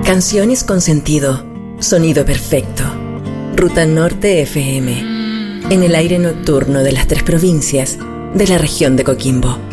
Canciones con sentido, sonido perfecto. Ruta Norte FM, en el aire nocturno de las 3 provincias de la región de Coquimbo.